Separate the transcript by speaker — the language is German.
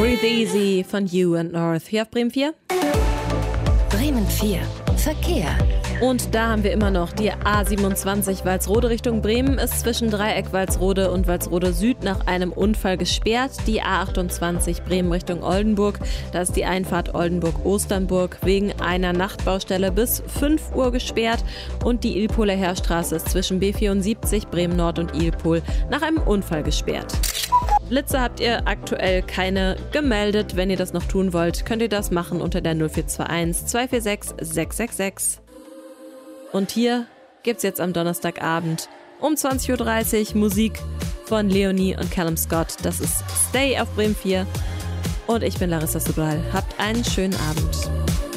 Speaker 1: Breathe Easy von You and North. Hier auf Bremen 4.
Speaker 2: Bremen 4. Verkehr.
Speaker 1: Und da haben wir immer noch die A27 Walsrode Richtung Bremen ist zwischen Dreieck Walsrode und Walsrode Süd nach einem Unfall gesperrt. Die A28 Bremen Richtung Oldenburg, da ist die Einfahrt Oldenburg-Osternburg wegen einer Nachtbaustelle bis 5 Uhr gesperrt. Und die Ilpoler Heerstraße ist zwischen B74 Bremen Nord und Ilpol nach einem Unfall gesperrt. Blitze habt ihr aktuell keine gemeldet. Wenn ihr das noch tun wollt, könnt ihr das machen unter der 0421 246 666. Und hier gibt's jetzt am Donnerstagabend um 20.30 Uhr Musik von Leonie und Callum Scott. Das ist Stay auf Bremen 4. Und ich bin Larissa Sobral. Habt einen schönen Abend.